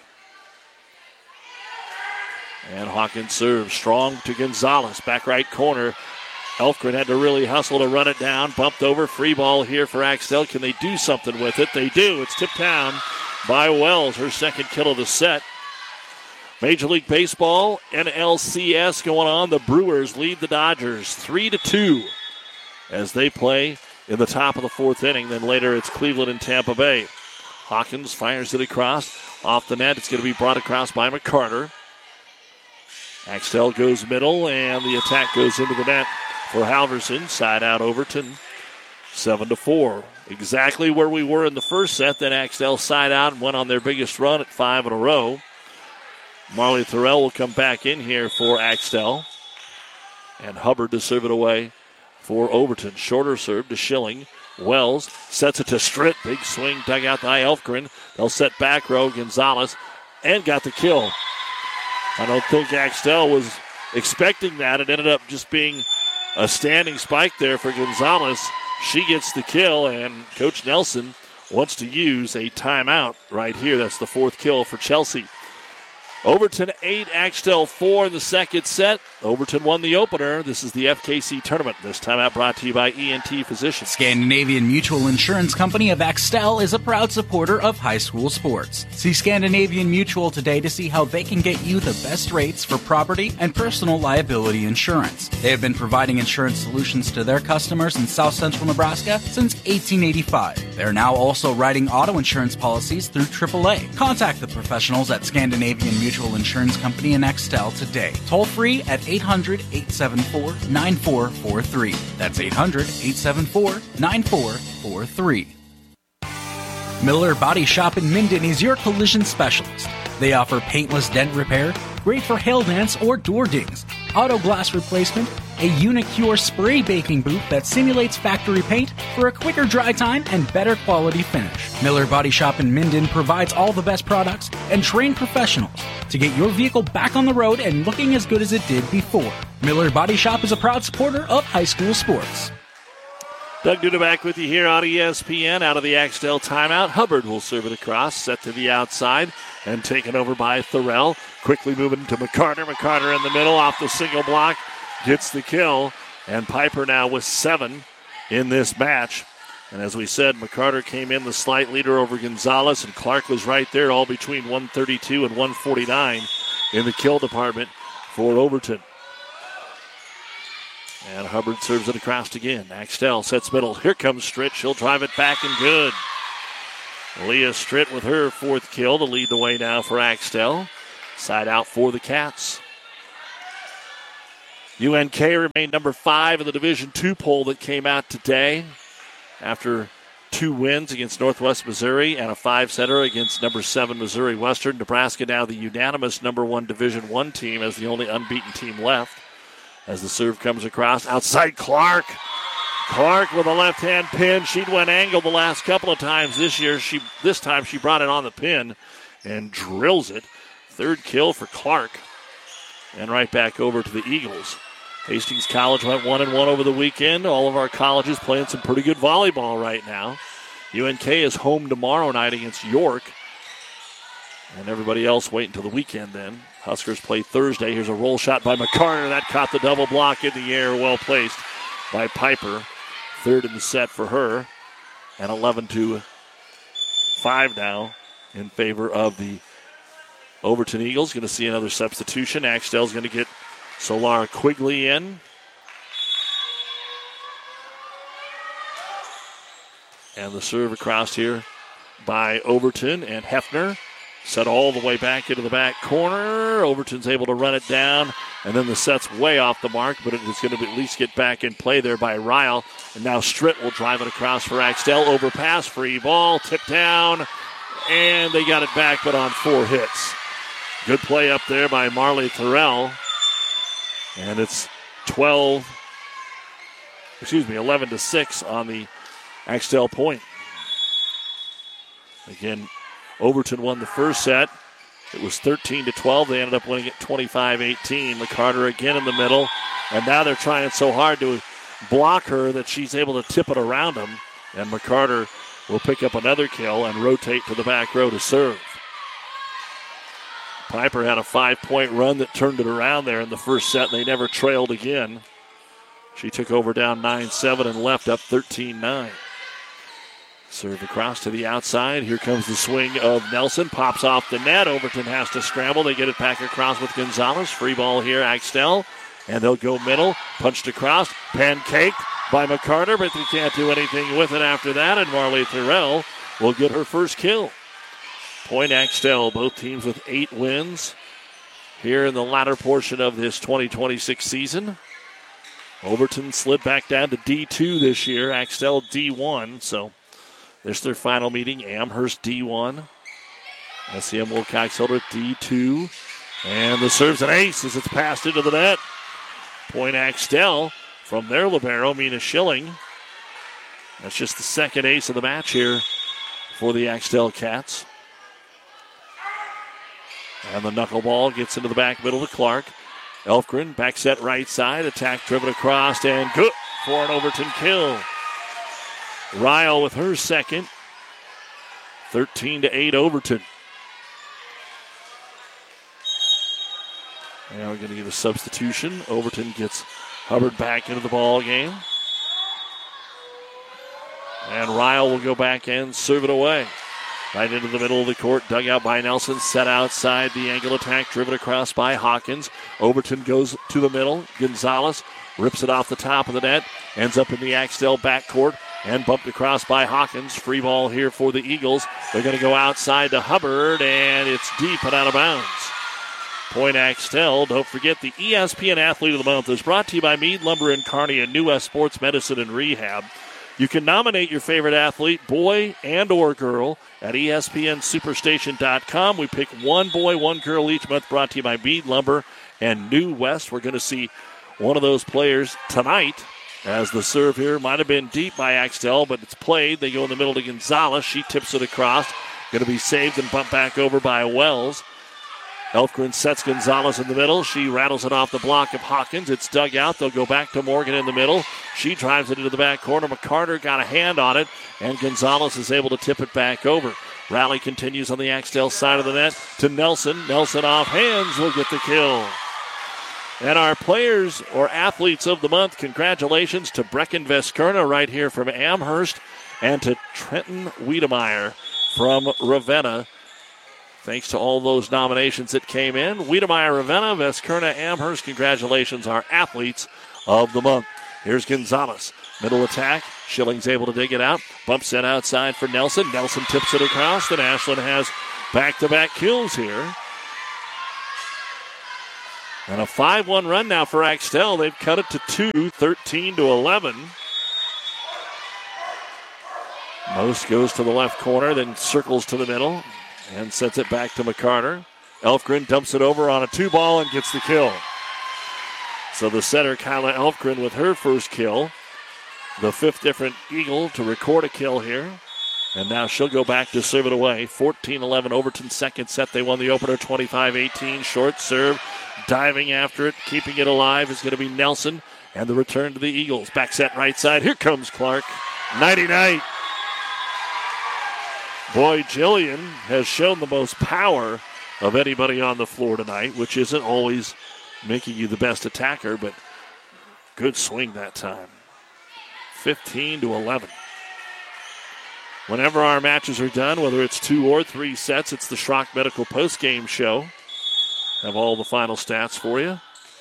[SPEAKER 1] And Hawkins serves strong to Gonzalez. Back right corner. Elfgren had to really hustle to run it down. Bumped over. Free ball here for Axtell. Can they do something with it? They do. It's tipped down by Wells. Her second kill of the set. Major League Baseball, NLCS going on. The Brewers lead the Dodgers 3-2 as they play in the top of the fourth inning. Then later it's Cleveland and Tampa Bay. Hawkins fires it across. Off the net. It's going to be brought across by McCarter. Axtell goes middle, and the attack goes into the net for Halverson. Side out Overton, 7-4. Exactly where we were in the first set. Then Axtell side out and went on their biggest run at 5 in a row. Marley Thorell will come back in here for Axtell. And Hubbard to serve it away for Overton. Shorter serve to Schilling. Wells sets it to Stritt. Big swing dug out by Elfgren. They'll set back row Gonzalez and got the kill. I don't think Axtell was expecting that. It ended up just being a standing spike there for Gonzalez. She gets the kill, and Coach Nelson wants to use a timeout right here. That's the 4th kill for Chelsea. Overton 8, Axtell 4 in the second set. Overton won the opener. This is the FKC tournament. This timeout brought to you by ENT Physicians.
[SPEAKER 2] Scandinavian Mutual Insurance Company of Axtell is a proud supporter of high school sports. See Scandinavian Mutual today to see how they can get you the best rates for property and personal liability insurance. They have been providing insurance solutions to their customers in South Central Nebraska since 1885. They're now also writing auto insurance policies through AAA. Contact the professionals at Scandinavian Mutual Insurance Company in Axtell today. Toll free at 800-874-9443. That's 800-874-9443. Miller Body Shop in Minden is your collision specialist. They offer paintless dent repair, great for hail dents or door dings, auto glass replacement, a Unicure spray baking booth that simulates factory paint for a quicker dry time and better quality finish. Miller Body Shop in Minden provides all the best products and trained professionals to get your vehicle back on the road and looking as good as it did before. Miller Body Shop is a proud supporter of high school sports.
[SPEAKER 1] Doug Duda back with you here on ESPN. Out of the Axtell timeout, Hubbard will serve it across, set to the outside, and taken over by Thorell. Quickly moving to McCarter. McCarter in the middle, off the single block, gets the kill. And Piper now with 7 in this match. And as we said, McCarter came in the slight leader over Gonzalez, and Clark was right there, all between 132 and 149 in the kill department for Overton. And Hubbard serves it across again. Axtell sets middle. Here comes Stritt. She'll drive it back and good. Leah Stritt with her 4th kill to lead the way now for Axtell. Side out for the Cats. UNK remained number 5 in the Division II poll that came out today after 2 wins against Northwest Missouri and a 5-setter against number 7 Missouri Western. Nebraska now the unanimous number 1 Division I team as the only unbeaten team left. As the serve comes across, outside Clark. Clark with a left-hand pin. She'd went angled the last couple of times this time she brought it on the pin and drills it. 3rd kill for Clark. And right back over to the Eagles. Hastings College went 1-1 over the weekend. All of our colleges playing some pretty good volleyball right now. UNK is home tomorrow night against York. And everybody else wait until the weekend then. Huskers play Thursday. Here's a roll shot by McCarter. That caught the double block in the air. Well placed by Piper. 3rd in the set for her. And 11-5 now in favor of the Overton Eagles. Going to see another substitution. Axtell's going to get Solara Quigley in. And the serve across here by Overton and Hefner. Set all the way back into the back corner. Overton's able to run it down. And then the set's way off the mark, but it is going to at least get back in play there by Ryle. And now Stritt will drive it across for Axtell. Overpass, free ball, tip down. And they got it back, but on 4 hits. Good play up there by Marley Thorell. And it's 11-6 on the Axtell point. Again, Overton won the first set. It was 13-12. They ended up winning it 25-18. McCarter again in the middle. And now they're trying so hard to block her that she's able to tip it around them. And McCarter will pick up another kill and rotate to the back row to serve. Piper had a 5-point run that turned it around there in the first set, and they never trailed again. She took over down 9-7 and left up 13-9. Serve across to the outside. Here comes the swing of Nelson. Pops off the net. Overton has to scramble. They get it back across with Gonzalez. Free ball here, Axtell. And they'll go middle. Punched across. Pancaked by McCarter, but they can't do anything with it after that. And Marley Thorell will get her first kill. Point Axtell, both teams with 8 wins here in the latter portion of this 2026 season. Overton slid back down to D2 this year. Axtell D1, so this is their final meeting. Amherst D1. SEM Wilcox Hildreth D2. And the serve's an ace as it's passed into the net. Point Axtell from their libero, Mina Schilling. That's just the second ace of the match here for the Axtell Cats. And the knuckleball gets into the back middle to Clark. Elfgren, back set right side, attack driven across, and good for an Overton kill. Ryle with her second. 13-8 Overton. Now we're going to get a substitution. Overton gets Hubbard back into the ball game. And Ryle will go back and serve it away. Right into the middle of the court, dug out by Nelson, set outside the angle attack, driven across by Hawkins. Overton goes to the middle. Gonzalez rips it off the top of the net, ends up in the Axtell backcourt, and bumped across by Hawkins. Free ball here for the Eagles. They're going to go outside to Hubbard, and it's deep and out of bounds. Point Axtell. Don't forget the ESPN Athlete of the Month is brought to you by Meade Lumber and Kearney and New West Sports Medicine and Rehab. You can nominate your favorite athlete, boy and or girl, at ESPNSuperstation.com. We pick one boy, one girl each month, brought to you by Meade Lumber and New West. We're going to see one of those players tonight, as the serve here might have been deep by Axtell, but it's played. They go in the middle to Gonzalez. She tips it across. Going to be saved and bumped back over by Wells. Elfgren sets Gonzalez in the middle. She rattles it off the block of Hawkins. It's dug out. They'll go back to Morgan in the middle. She drives it into the back corner. McCarter got a hand on it, and Gonzalez is able to tip it back over. Rally continues on the Axtell side of the net to Nelson. Nelson off hands will get the kill. And our players or athletes of the month, congratulations to Brecken Veskerna right here from Amherst and to Trenton Wiedemeyer from Ravenna. Thanks to all those nominations that came in. Wiedemeyer, Ravenna, Veskerna, Amherst. Congratulations, our athletes of the month. Here's Gonzalez. Middle attack. Schilling's able to dig it out. Bumps it outside for Nelson. Nelson tips it across. Then Ashland has back-to-back kills here. And a 5-1 run now for Axtell. They've cut it to 2, 13-11. Most goes to the left corner, then circles to the middle and sets it back to McCarter. Elfgren dumps it over on a 2-ball and gets the kill. So the setter, Kyla Elfgren, with her first kill. The 5th different Eagle to record a kill here. And now she'll go back to serve it away. 14-11 Overton second set. They won the opener 25-18. Short serve. Diving after it. Keeping it alive is going to be Nelson. And the return to the Eagles. Back set right side. Here comes Clark. Nighty-night. Boy, Jillian has shown the most power of anybody on the floor tonight, which isn't always making you the best attacker, but good swing that time. 15-11. Whenever our matches are done, whether it's 2 or 3 sets, it's the Schrock Medical postgame show. Have all the final stats for you.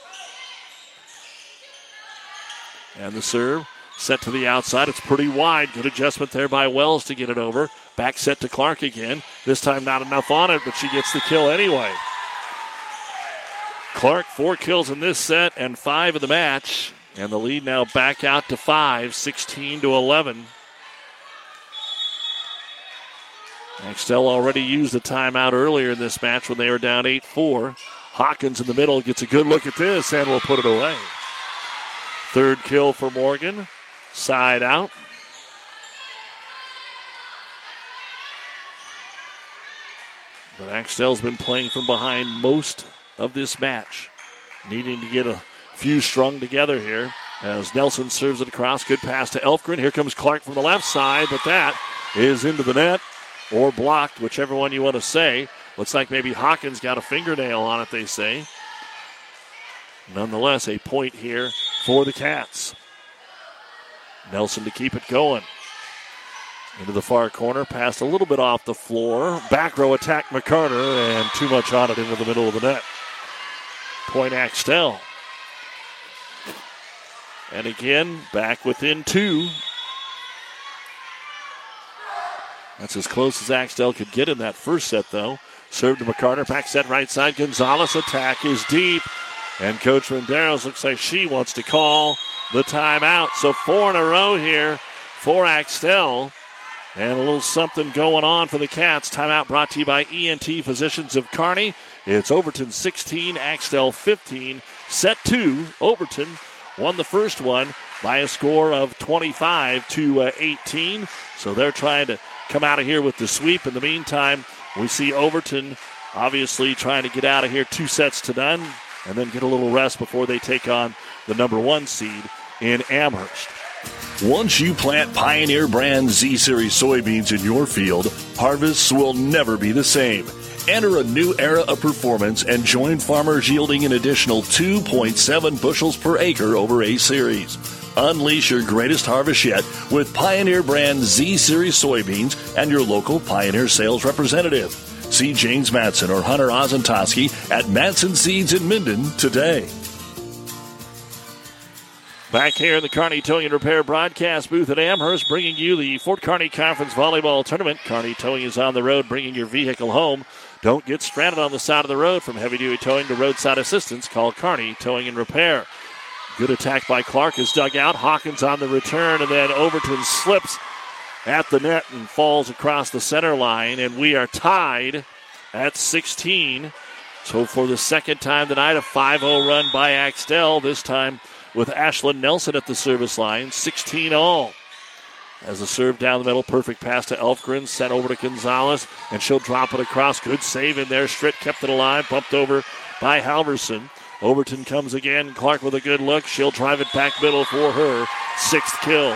[SPEAKER 1] And the serve set to the outside. It's pretty wide. Good adjustment there by Wells to get it over. Back set to Clark again. This time not enough on it, but she gets the kill anyway. Clark 4 kills in this set and 5 in the match. And the lead now back out to 5, 16-11. Axtell already used a timeout earlier in this match when they were down 8-4. Hawkins in the middle gets a good look at this and will put it away. 3rd kill for Morgan. Side out. But Axtell's been playing from behind most of this match. Needing to get a few strung together here as Nelson serves it across. Good pass to Elfgren. Here comes Clark from the left side, but that is into the net or blocked, whichever one you want to say. Looks like maybe Hawkins got a fingernail on it, they say. Nonetheless, a point here for the Cats. Nelson to keep it going. Into the far corner, passed a little bit off the floor. Back row attack McCarter, and too much on it into the middle of the net. Point Axtell. And again, back within 2. That's as close as Axtell could get in that first set, though. Serve to McCarter, back set right side. Gonzalez attack is deep. And Coach Renderos looks like she wants to call the timeout. So 4 in a row here for Axtell. And a little something going on for the Cats. Timeout brought to you by ENT Physicians of Kearney. It's Overton 16, Axtell 15. Set 2, Overton won the first one by a score of 25-18. So they're trying to come out of here with the sweep. In the meantime, we see Overton obviously trying to get out of here 2 sets to none and then get a little rest before they take on the number 1 seed in Amherst.
[SPEAKER 3] Once you plant Pioneer brand Z-Series soybeans in your field, harvests will never be the same. Enter a new era of performance and join farmers yielding an additional 2.7 bushels per acre over A-Series. Unleash your greatest harvest yet with Pioneer brand Z-Series soybeans and your local Pioneer sales representative. See James Matson or Hunter Ozentoski at Matson Seeds in Minden today.
[SPEAKER 1] Back here in the Kearney Towing and Repair broadcast booth at Amherst, bringing you the Fort Kearney Conference Volleyball Tournament. Kearney Towing is on the road, bringing your vehicle home. Don't get stranded on the side of the road. From heavy-duty towing to roadside assistance, call Kearney Towing and Repair. Good attack by Clark is dug out. Hawkins on the return, and then Overton slips at the net and falls across the center line, and we are tied at 16. So for the second time tonight, a 5-0 run by Axtell, this time with Ashlyn Nelson at the service line, 16-all. As the serve down the middle, perfect pass to Elfgren, sent over to Gonzalez, and she'll drop it across. Good save in there. Stritt kept it alive, bumped over by Halverson. Overton comes again. Clark with a good look. She'll drive it back middle for her 6th kill.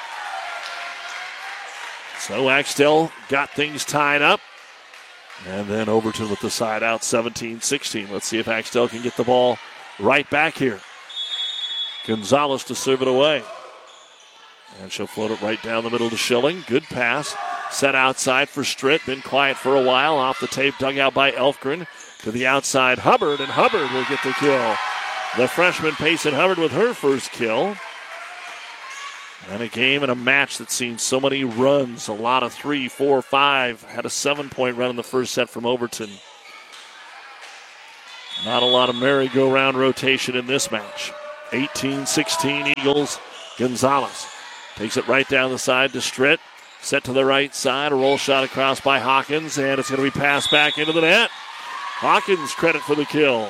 [SPEAKER 1] So Axtell got things tied up. And then Overton with the side out, 17-16. Let's see if Axtell can get the ball right back here. Gonzalez to serve it away. And she'll float it right down the middle to Schilling. Good pass. Set outside for Stritt. Been quiet for a while. Off the tape, dug out by Elfgren. To the outside, Hubbard, and Hubbard will get the kill. The freshman Payson Hubbard with her first kill. And a game and a match that's seen so many runs, a lot of 3, 4, 5. Had a 7-point run in the first set from Overton. Not a lot of merry-go-round rotation in this match. 18-16 Eagles. Gonzalez takes it right down the side to Stritt. Set to the right side. A roll shot across by Hawkins, and it's going to be passed back into the net. Hawkins credit for the kill.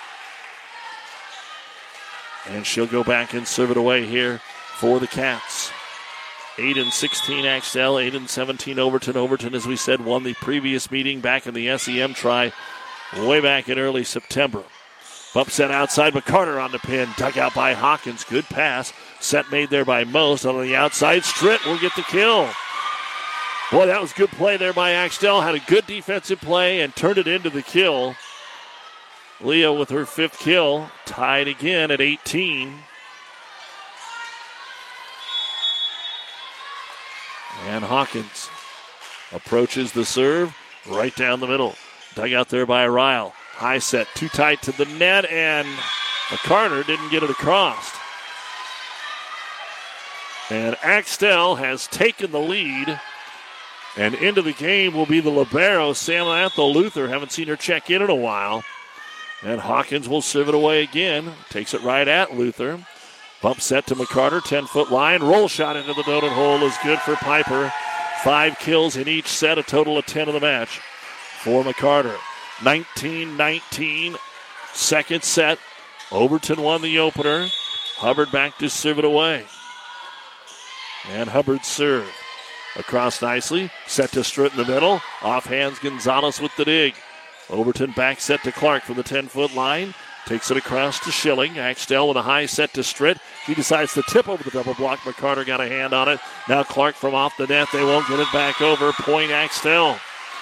[SPEAKER 1] And she'll go back and serve it away here for the Cats. 8-16 Axtell, 8-17 Overton. Overton, as we said, won the previous meeting back in the SEM try way back in early September. Bump set outside, McCarter on the pin. Dug out by Hawkins. Good pass. Set made there by Most. On the outside, Stritt will get the kill. Boy, that was good play there by Axtell. Had a good defensive play and turned it into the kill. Leah with her 5th kill. Tied again at 18. And Hawkins approaches the serve right down the middle. Dug out there by Ryle. High set, too tight to the net, and McCarter didn't get it across. And Axtell has taken the lead. And into the game will be the libero, Samantha Luther. Haven't seen her check in a while. And Hawkins will serve it away again. Takes it right at Luther. Bump set to McCarter, 10-foot line. Roll shot into the donut hole is good for Piper. 5 kills in each set, a total of 10 of the match for McCarter. 19-19, second set. Overton won the opener. Hubbard back to serve it away. And Hubbard serve. Across nicely, set to Stritt in the middle. Off hands Gonzalez with the dig. Overton back set to Clark from the 10-foot line. Takes it across to Schilling. Axtell with a high set to Stritt. He decides to tip over the double block. McCarter got a hand on it. Now Clark from off the net. They won't get it back over. Point Axtell.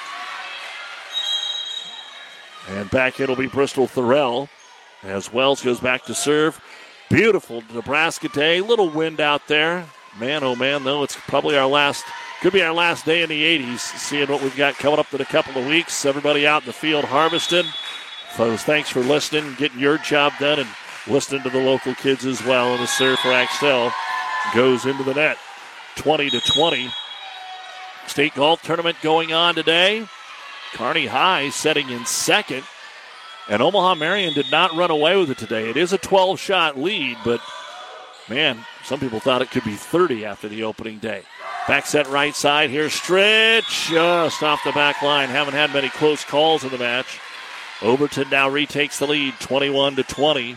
[SPEAKER 1] And back it'll be Bristol Thorell as Wells goes back to serve. Beautiful Nebraska day. Little wind out there. Man, oh man, though, it's probably could be our last day in the 80s, seeing what we've got coming up in a couple of weeks. Everybody out in the field harvesting. Folks, thanks for listening, getting your job done, and listening to the local kids as well. And the serve for Axtell goes into the net. 20-20. State golf tournament going on today. Kearney High setting in second. And Omaha Marion did not run away with it today. It is a 12-shot lead, but, man, some people thought it could be 30 after the opening day. Back set right side. Here's Stritt just off the back line. Haven't had many close calls in the match. Overton now retakes the lead, 21-20.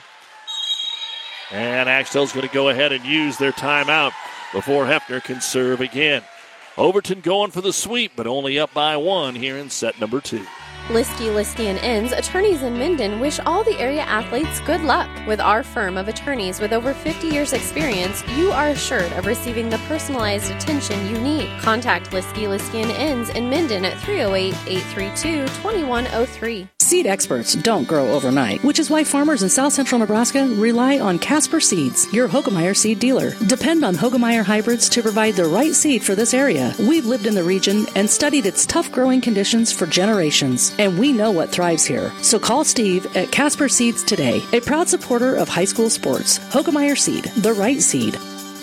[SPEAKER 1] And Axtell's going to go ahead and use their timeout before Hefner can serve again. Overton going for the sweep, but only up by 1 here in set number 2.
[SPEAKER 4] Liskey & Inns, attorneys in Minden, wish all the area athletes good luck. With our firm of attorneys with over 50 years experience, you are assured of receiving the personalized attention you need. Contact Liskey & Inns in Minden at 308-832-2103.
[SPEAKER 5] Seed experts don't grow overnight, which is why farmers in south central Nebraska rely on Casper Seeds, your Hogemeyer seed dealer. Depend on Hogemeyer hybrids to provide the right seed for this area. We've lived in the region and studied its tough growing conditions for generations, and we know what thrives here. So call Steve at Casper Seeds today, a proud supporter of high school sports. Hogemeyer Seed, the right seed.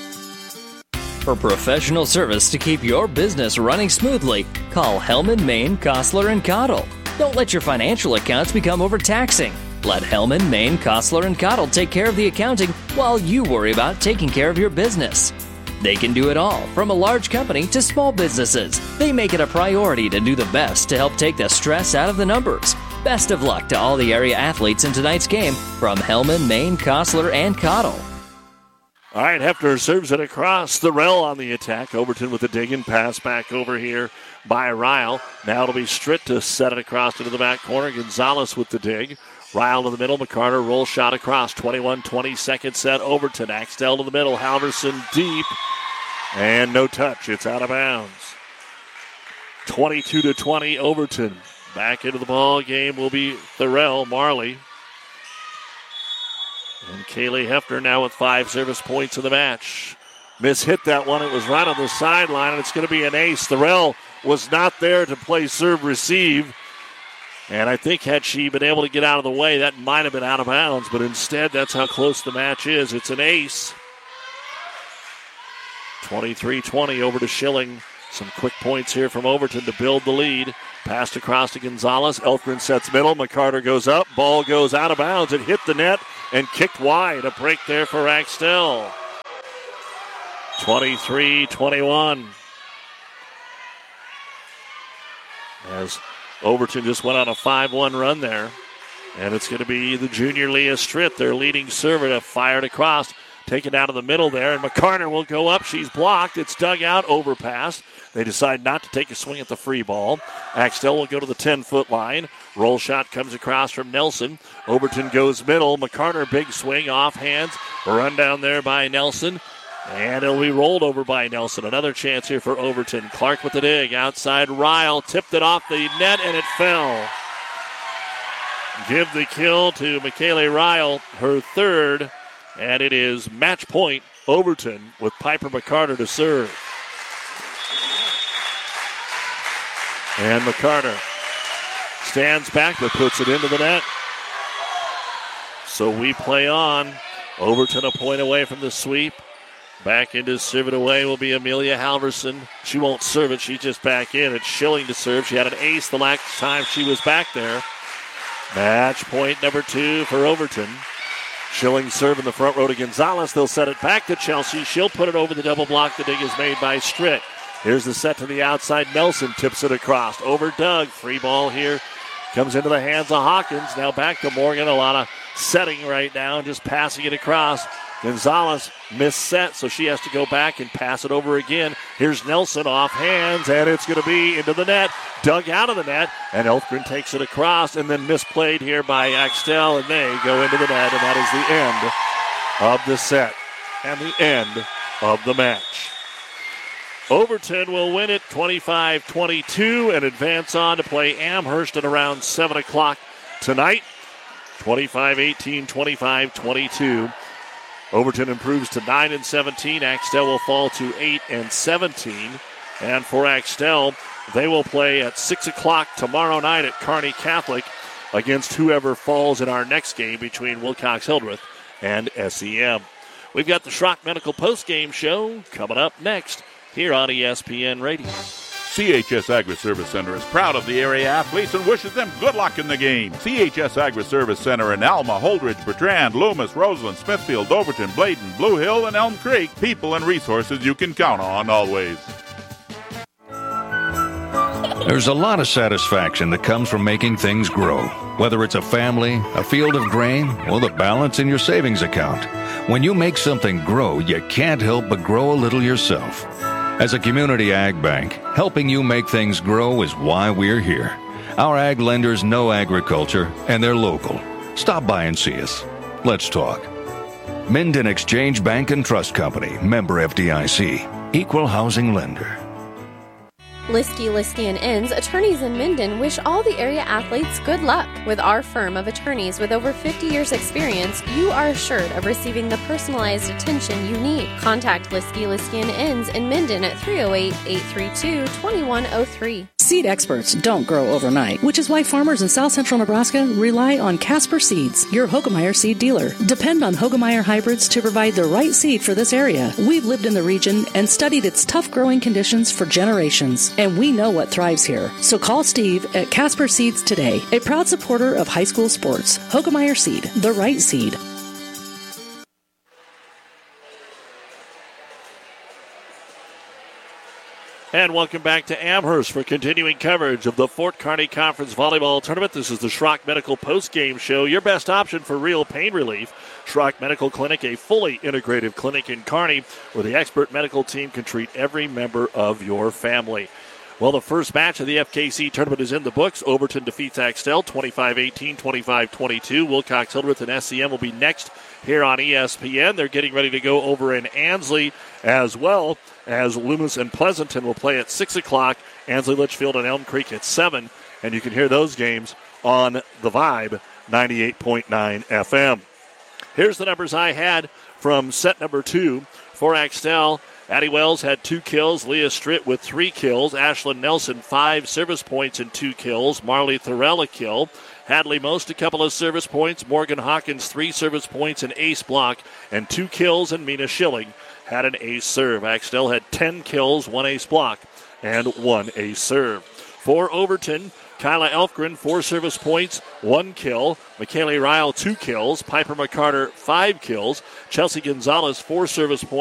[SPEAKER 11] For professional service to keep your business running smoothly, call Hellman, Maine, Kostler & Cottle. Don't let your financial accounts become overtaxing. Let Hellman, Maine, Kostler & Cottle take care of the accounting while you worry about taking care of your business. They can do it all, from a large company to small businesses. They make it a priority to do the best to help take the stress out of the numbers. Best of luck to all the area athletes in tonight's game from Hellman, Maine, Kostler & Cottle.
[SPEAKER 1] All right, Hefner serves it across. Thorell on the attack. Overton with a dig and pass back over here by Ryle. Now it'll be Stritt to set it across into the back corner. Gonzalez with the dig. Ryle to the middle. McCarter roll shot across. 21-20 second set. Overton. Axtell to the middle. Halverson deep. And no touch. It's out of bounds. 22-20 Overton. Back into the ball game will be Thorell Marley. And Kaylee Hefner now with 5 service points in the match. Miss hit that one. It was right on the sideline, and it's going to be an ace. Thorell was not there to play serve-receive. And I think had she been able to get out of the way, that might have been out of bounds. But instead, that's how close the match is. It's an ace. 23-20 over to Schilling. Some quick points here from Overton to build the lead. Passed across to Gonzalez. Elkgren sets middle. McCarter goes up. Ball goes out of bounds. It hit the net and kicked wide. A break there for Axtell. 23-21. As Overton just went on a 5-1 run there. And it's going to be the junior Leah Stritt, their leading server, to fire it across. Taken down to the middle there, and McCarter will go up. She's blocked. It's dug out, overpass. They decide not to take a swing at the free ball. Axtell will go to the 10-foot line. Roll shot comes across from Nelson. Overton goes middle. McCarter, big swing, off hands. Run down there by Nelson. And it'll be rolled over by Nelson. Another chance here for Overton. Clark with the dig. Outside Ryle. Tipped it off the net, and it fell. Give the kill to Michaela Ryle, her third. And it is match point Overton with Piper McCarter to serve. And McCarter stands back but puts it into the net. So we play on. Overton a point away from the sweep. Back into serve it away will be Amelia Halverson. She won't serve it. She's just back in. It's Schilling to serve. She had an ace the last time she was back there. Match point number 2 for Overton. Schilling serve in the front row to Gonzalez. They'll set it back to Chelsea. She'll put it over the double block. The dig is made by Stritt. Here's the set to the outside. Nelson tips it across. Over Doug. Free ball here. Comes into the hands of Hawkins. Now back to Morgan. A lot of setting right now. Just passing it across. Gonzalez missed set, so she has to go back and pass it over again. Here's Nelson off hands, and it's going to be into the net. Dug out of the net, and Elfgren takes it across, and then misplayed here by Axtell, and they go into the net, and that is the end of the set and the end of the match. Overton will win it 25-22 and advance on to play Amherst at around 7 o'clock tonight. 25-18, 25-22. Overton improves to 9-17. Axtell will fall to 8-17. And for Axtell, they will play at 6 o'clock tomorrow night at Kearney Catholic against whoever falls in our next game between Wilcox-Hildreth and SEM. We've got the Schrock Medical Postgame Show coming up next here on ESPN Radio.
[SPEAKER 7] CHS Agri-Service Center is proud of the area athletes and wishes them good luck in the game. CHS Agri-Service Center in Alma, Holdridge, Bertrand, Loomis, Roseland, Smithfield, Overton, Bladen, Blue Hill, and Elm Creek. People and resources you can count on always.
[SPEAKER 8] There's a lot of satisfaction that comes from making things grow. Whether it's a family, a field of grain, or the balance in your savings account. When you make something grow, you can't help but grow a little yourself. As a community ag bank, helping you make things grow is why we're here. Our ag lenders know agriculture, and they're local. Stop by and see us. Let's talk. Minden Exchange Bank and Trust Company, member FDIC, equal housing lender.
[SPEAKER 4] Liskey & Inns, attorneys in Minden, wish all the area athletes good luck. With our firm of attorneys with over 50 years experience, you are assured of receiving the personalized attention you need. Contact Liskey & Inns in Minden at 308-832-2103.
[SPEAKER 5] Seed experts don't grow overnight, which is why farmers in South Central Nebraska rely on Casper Seeds, your Hogemeyer seed dealer. Depend on Hogemeyer hybrids to provide the right seed for this area. We've lived in the region and studied its tough growing conditions for generations, and we know what thrives here. So call Steve at Casper Seeds today, a proud supporter of high school sports. Hogemeyer Seed, the right seed.
[SPEAKER 1] And welcome back to Amherst for continuing coverage of the Fort Kearney Conference Volleyball Tournament. This is the Schrock Medical Postgame Show, your best option for real pain relief. Schrock Medical Clinic, a fully integrative clinic in Kearney where the expert medical team can treat every member of your family. Well, the first match of the FKC tournament is in the books. Overton defeats Axtell 25-18, 25-22. Wilcox-Hildreth and SEM will be next here on ESPN. They're getting ready to go over in Ansley as well, as Loomis and Pleasanton will play at 6 o'clock. Ansley, Litchfield, and Elm Creek at 7. And you can hear those games on the Vibe 98.9 FM. Here's the numbers I had from set number 2 for Axtell. Addie Wells had 2 kills. Leah Stritt with 3 kills. Ashlyn Nelson, 5 service points and 2 kills. Marley Thorell, a kill. Hadley Most, a couple of service points. Morgan Hawkins, 3 service points, an ace block, and 2 kills. And Mina Schilling had an ace serve. Axtell had 10 kills, 1 ace block, and 1 ace serve. For Overton, Kyla Elfgren, 4 service points, 1 kill. McKaylee Ryle, 2 kills. Piper McCarter, 5 kills. Chelsea Gonzalez, 4 service points.